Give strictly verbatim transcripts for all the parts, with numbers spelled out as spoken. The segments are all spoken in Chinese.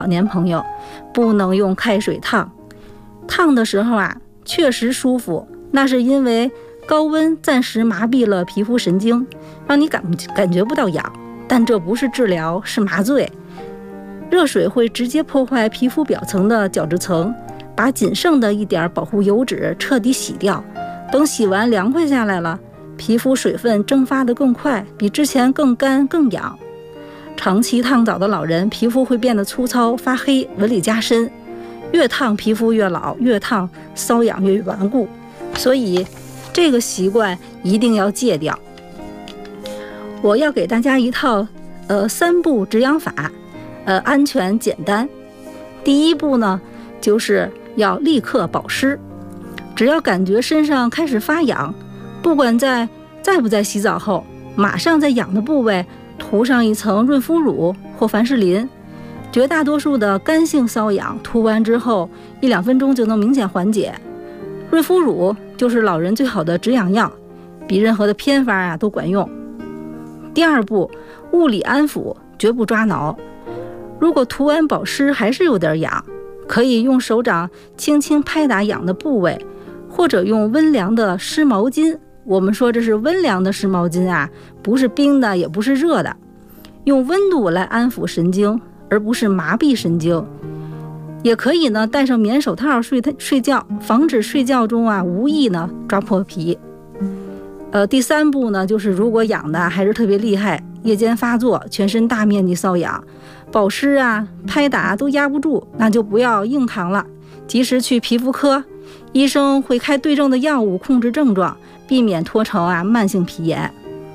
老年朋友不能用开水烫，烫的时候啊确实舒服，那是因为高温暂时麻痹了皮肤神经，让你感感觉不到痒，但这不是治疗，是麻醉。热水会直接破坏皮肤表层的角质层，把仅剩的一点保护油脂彻底洗掉。等洗完凉快下来了，皮肤水分蒸发得更快，比之前更干更痒。长期烫澡的老人皮肤会变得粗糙发黑，纹理加深，越烫皮肤越老，越烫瘙痒越顽固，所以这个习惯一定要戒掉。我要给大家一套呃三步止痒法，呃安全简单。第一步呢，就是要立刻保湿，只要感觉身上开始发痒，不管在在不在洗澡后，马上在痒的部位涂上一层润肤乳或凡士林。绝大多数的干性瘙痒涂完之后一两分钟就能明显缓解。润肤乳就是老人最好的止痒药，比任何的偏方啊都管用。第二步，物理安抚，绝不抓挠。如果涂完保湿还是有点痒，可以用手掌轻轻拍打痒的部位，或者用温凉的湿毛巾。我们说这是温凉的湿毛巾啊，不是冰的，也不是热的，用温度来安抚神经，而不是麻痹神经。也可以呢戴上棉手套睡睡觉，防止睡觉中啊无意呢抓破皮。呃，第三步呢，就是如果痒的还是特别厉害，夜间发作，全身大面积瘙痒，保湿啊拍打都压不住，那就不要硬扛了，及时去皮肤科，医生会开对症的药物控制症状，避免拖成啊慢性皮炎。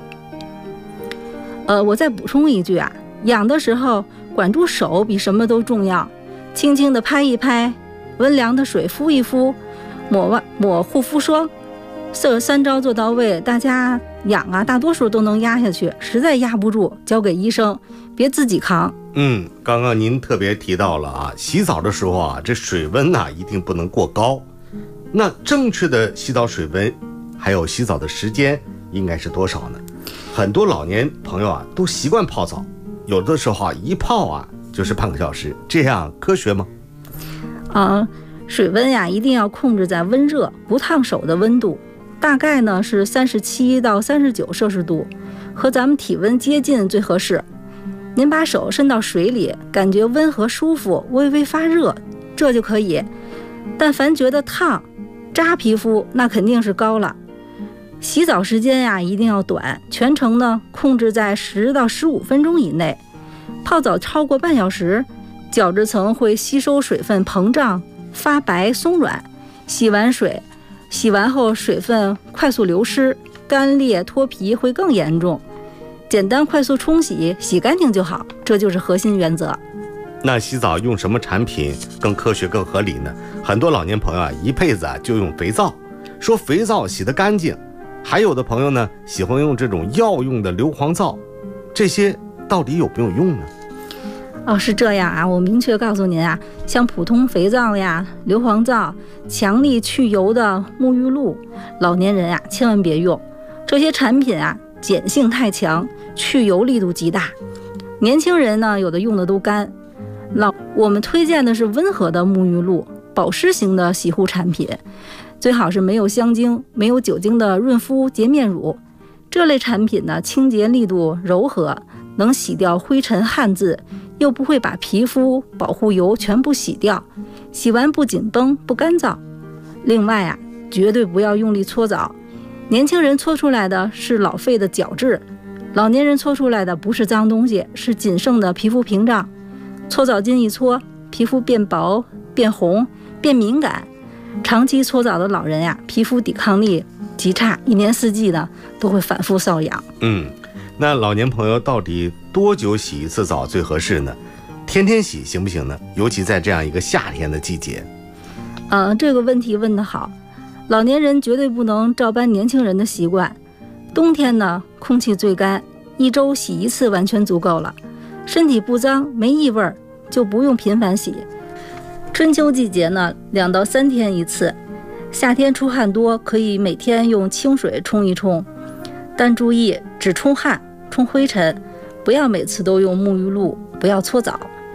呃，我再补充一句啊，痒的时候管住手比什么都重要，轻轻的拍一拍，温凉的水敷一敷，抹抹护肤霜，这三招做到位，大家痒啊大多数都能压下去，实在压不住交给医生，别自己扛。 嗯，刚刚您特别提到了啊，洗澡的时候啊，这水温啊一定不能过高。那正确的洗澡水温还有洗澡的时间应该是多少呢？很多老年朋友啊都习惯泡澡，有的时候啊一泡啊就是半个小时，这样科学吗？ 啊，水温呀一定要控制在温热不烫手的温度，大概呢是三十七到三十九摄氏度，和咱们体温接近最合适。您把手伸到水里，感觉温和舒服，微微发热，这就可以。但凡觉得烫扎皮肤，那肯定是高了。洗澡时间呀一定要短，全程呢控制在十到十五分钟以内。泡澡超过半小时，角质层会吸收水分膨胀发白松软，洗完水洗完后水分快速流失，干裂脱皮会更严重。简单快速冲洗，洗干净就好，这就是核心原则。 那洗澡用什么产品更科学更合理呢？很多老年朋友啊一辈子啊就用肥皂，说肥皂洗得干净，还有的朋友呢喜欢用这种药用的硫磺皂，这些到底有没有用呢？ 哦，是这样啊，我明确告诉您啊，像普通肥皂呀、硫磺皂、强力去油的沐浴露，老年人啊千万别用。这些产品啊碱性太强，去油力度极大。年轻人呢有的用的都干。老我们推荐的是温和的沐浴露，保湿型的洗护产品，最好是没有香精、没有酒精的润肤洁面乳。这类产品呢清洁力度柔和，能洗掉灰尘汗渍，又不会把皮肤保护油全部洗掉，洗完不紧绷不干燥。另外啊，绝对不要用力搓澡，年轻人搓出来的是老废的角质，老年人搓出来的不是脏东西，是仅剩的皮肤屏障。搓澡巾一搓，皮肤变薄变红变敏感，长期搓澡的老人呀，皮肤抵抗力极差，一年四季呢都会反复瘙痒。 嗯，那老年朋友到底多久洗一次澡最合适呢？天天洗行不行呢？尤其在这样一个夏天的季节。 呃，这个问题问得好，老年人绝对不能照搬年轻人的习惯。冬天呢，空气最干，一周洗一次完全足够了。身体不脏没异味就不用频繁洗。春秋季节呢，两到三天一次。夏天出汗多，可以每天用清水冲一冲，但注意只冲汗，冲灰尘，不要每次都用沐浴露，不要搓澡。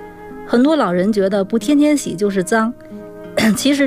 很多老人觉得不天天洗就是脏，其实